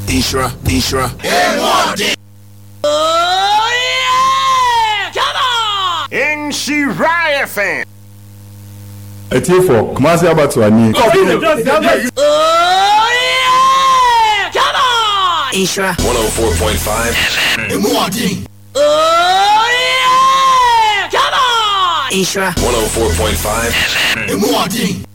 Ishra. Oh yeah! Come on! Nhyira FM. Etiefo, Kumasi Abatuani. Oh yeah! Come on! Ishra 104.5 FM. Oh yeah! Come on! Ishra 104.5 FM.